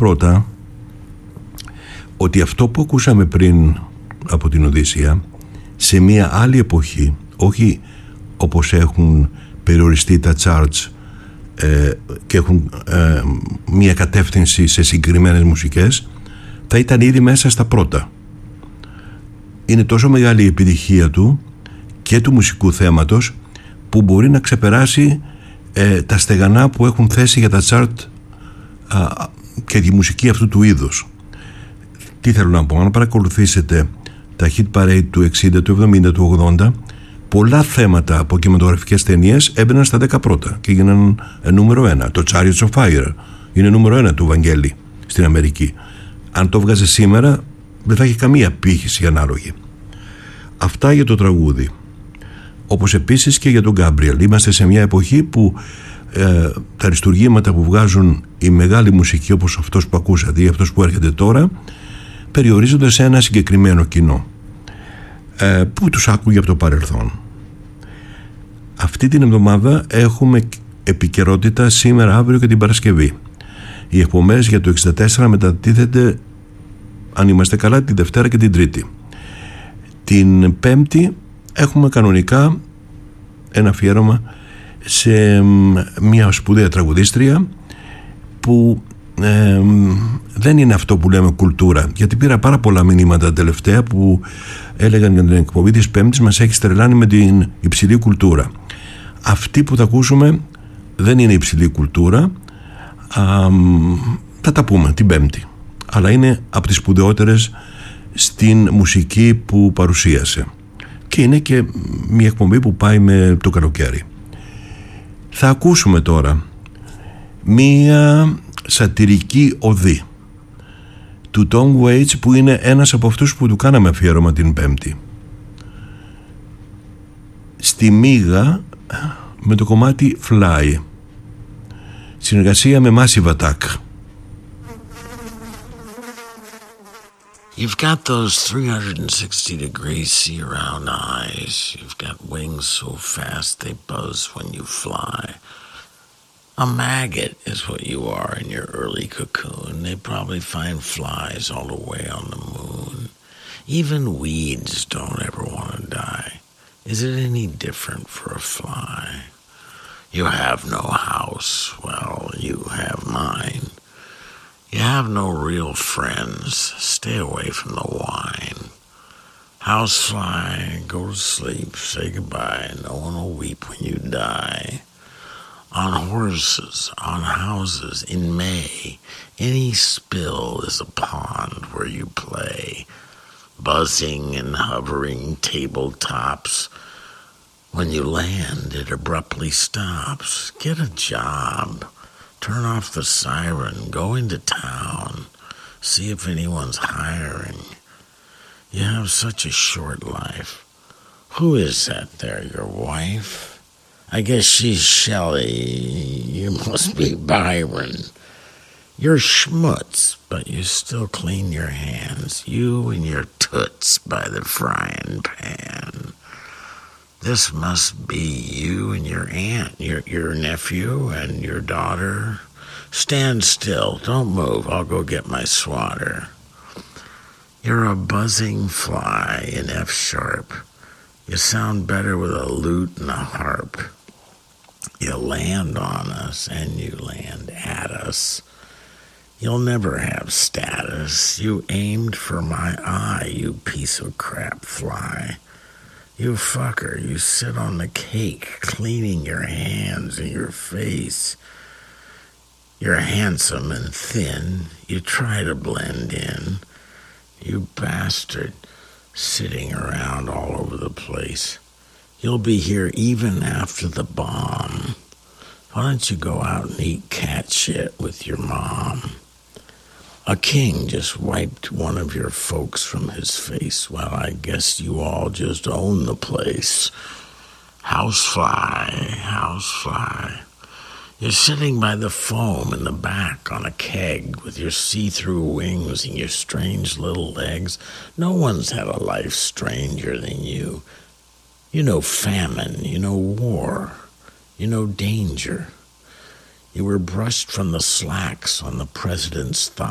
πρώτα ότι αυτό που ακούσαμε πριν από την Οδύσσεια, σε μια άλλη εποχή, όχι όπως έχουν περιοριστεί τα charts και έχουν μια κατεύθυνση σε συγκεκριμένες μουσικές, θα ήταν ήδη μέσα στα πρώτα. Είναι τόσο μεγάλη η επιτυχία του και του μουσικού θέματος που μπορεί να ξεπεράσει τα στεγανά που έχουν θέσει για τα chart και τη μουσική αυτού του είδους. Τι θέλω να πω, αν παρακολουθήσετε τα hit parade του 60, του 70, του 80, πολλά θέματα από κινηματογραφικές ταινίες έμπαιναν στα 10 πρώτα και έγιναν νούμερο 1. Το Chariots of Fire είναι νούμερο 1 του Βαγγέλη στην Αμερική. Αν το βγάζει σήμερα δεν θα έχει καμία πύχηση ανάλογη. Αυτά για το τραγούδι. Όπως επίσης και για τον Γκάμπριελ. Είμαστε σε μια εποχή που τα αριστουργήματα που βγάζουν η μεγάλη μουσική, όπως αυτός που ακούσατε ή αυτός που έρχεται τώρα, περιορίζονται σε ένα συγκεκριμένο κοινό που τους άκουγε από το παρελθόν. Αυτή την εβδομάδα έχουμε επικαιρότητα σήμερα, αύριο και την Παρασκευή. Οι εκπομπές για το 64 μετατίθεται, αν είμαστε καλά, τη Δευτέρα και την Τρίτη. Την Πέμπτη έχουμε κανονικά ένα αφιέρωμα σε μια σπουδαία τραγουδίστρια που δεν είναι αυτό που λέμε κουλτούρα, γιατί πήρα πάρα πολλά μηνύματα τελευταία που έλεγαν για την εκπομπή της Πέμπτης μας έχει στρελάνει με την υψηλή κουλτούρα. Αυτή που θα ακούσουμε δεν είναι υψηλή κουλτούρα, θα τα πούμε την Πέμπτη, αλλά είναι από τις σπουδαιότερες στην μουσική που παρουσίασε και είναι και μια εκπομπή που πάει με το καλοκαίρι. Θα ακούσουμε τώρα μια σατιρική οδή του Tom Waits, που είναι ένας από αυτούς που του κάναμε αφιέρωμα την Πέμπτη, στη Μίγα, με το κομμάτι Fly, συνεργασία με Massive Attack. You've got those 360-degree see-around eyes. You've got wings so fast they buzz when you fly. A maggot is what you are in your early cocoon. They probably find flies all the way on the moon. Even weeds don't ever want to die. Is it any different for a fly? You have no house. Well, you have mine. You have no real friends. Stay away from the wine. Housefly, go to sleep, say goodbye. No one will weep when you die. On horses, on houses, in May, any spill is a pond where you play. Buzzing and hovering tabletops. When you land, it abruptly stops. Get a job. Turn off the siren. Go into town. See if anyone's hiring. You have such a short life. Who is that there, your wife? I guess she's Shelley. You must be Byron. You're schmutz, but you still clean your hands. You and your toots by the frying pan. This must be you and your aunt, your nephew and your daughter. Stand still. Don't move. I'll go get my swatter. You're a buzzing fly in F sharp. You sound better with a lute and a harp. You land on us and you land at us. You'll never have status. You aimed for my eye, you piece of crap fly. You fucker, you sit on the cake, cleaning your hands and your face. You're handsome and thin. You try to blend in. You bastard, sitting around all over the place. You'll be here even after the bomb. Why don't you go out and eat cat shit with your mom? A king just wiped one of your folks from his face. Well, I guess you all just own the place. Housefly, housefly. You're sitting by the foam in the back on a keg with your see-through wings and your strange little legs. No one's had a life stranger than you. You know famine, you know war, you know danger. You were brushed from the slacks on the president's thigh.